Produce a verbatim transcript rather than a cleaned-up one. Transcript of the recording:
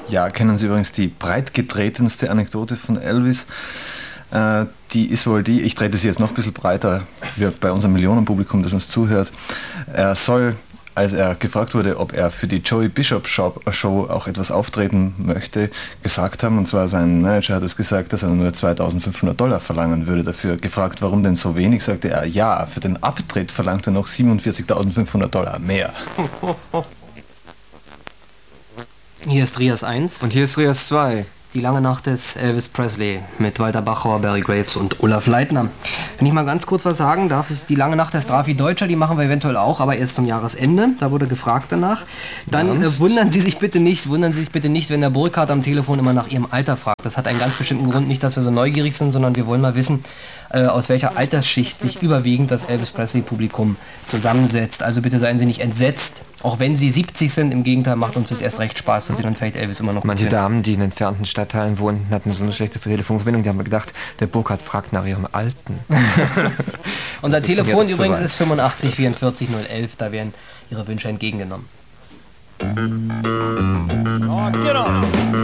Ja, kennen Sie übrigens die breitgetretenste Anekdote von Elvis? Äh, die ist wohl die, ich trete sie jetzt noch ein bisschen breiter, wie bei unserem Millionenpublikum, das uns zuhört. Er soll, als er gefragt wurde, ob er für die Joey Bishop Show auch etwas auftreten möchte, gesagt haben, und zwar sein Manager hat es gesagt, dass er nur zweitausendfünfhundert Dollar verlangen würde dafür. Gefragt, warum denn so wenig, sagte er, ja, für den Abtritt verlangt er noch siebenundvierzigtausendfünfhundert Dollar mehr. Hier ist Rias eins. Und hier ist Rias zwei. Die lange Nacht des Elvis Presley mit Walter Bachauer, Barry Graves und Olaf Leitner. Wenn ich mal ganz kurz was sagen darf, ist die lange Nacht der Strafi Deutscher, die machen wir eventuell auch, aber erst zum Jahresende. Da wurde gefragt danach. Dann äh, wundern Sie sich bitte nicht, wundern Sie sich bitte nicht, wenn der Burkhardt am Telefon immer nach Ihrem Alter fragt. Das hat einen ganz bestimmten Grund, nicht, dass wir so neugierig sind, sondern wir wollen mal wissen, äh, aus welcher Altersschicht sich überwiegend das Elvis Presley Publikum zusammensetzt. Also bitte seien Sie nicht entsetzt, auch wenn Sie siebzig sind. Im Gegenteil, macht uns das erst recht Spaß, dass Sie dann vielleicht Elvis immer noch Manche kennen. Damen, die in entfernten Stadtteilen wohnen, hatten so eine schlechte Telefonverbindung, die haben gedacht, der Burkhardt fragt nach ihrem Alten. Unser Das Telefon ist übrigens so ist fünfundachtzig vierundvierzig null elf, da werden Ihre Wünsche entgegengenommen. Oh, get on.